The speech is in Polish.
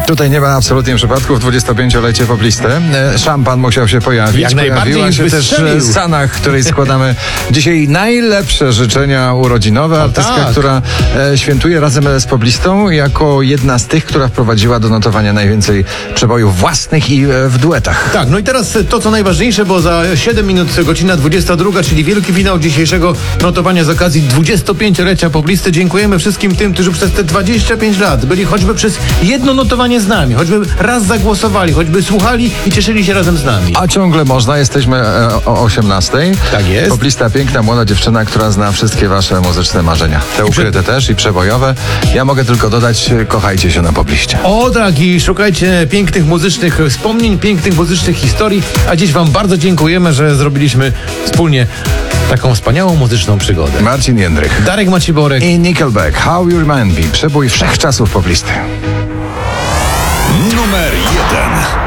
Tutaj nie ma absolutnie przypadków. 25-lecie poblisty. Szampan musiał się pojawić. Jak najbardziej Pojawiła się wystrzelił. też Sanach, której składamy dzisiaj najlepsze życzenia urodzinowe. Artystka, tak. która świętuje razem z poblistą jako jedna z tych, która wprowadziła do notowania najwięcej przebojów własnych i w duetach. Tak, no i teraz to, co najważniejsze, bo za 7 minut godzina 22, czyli wielki finał dzisiejszego notowania z okazji 25-lecia poblisty. Dziękujemy wszystkim tym, którzy przez te 25 lat byli choćby przez jedno notowanie z nami, choćby raz zagłosowali, choćby słuchali i cieszyli się razem z nami. A ciągle można, jesteśmy o 18. Tak jest. Poblista, piękna, młoda dziewczyna, która zna wszystkie wasze muzyczne marzenia. Te ukryte też i przebojowe. Ja mogę tylko dodać, kochajcie się na pobliście. O tak, i szukajcie pięknych muzycznych wspomnień, pięknych muzycznych historii, a dziś wam bardzo dziękujemy, że zrobiliśmy wspólnie taką wspaniałą muzyczną przygodę. Marcin Jędrych Darek Maciborek i Nickelback, How You Remind Me, przebój wszechczasów poblisty. Numer 1.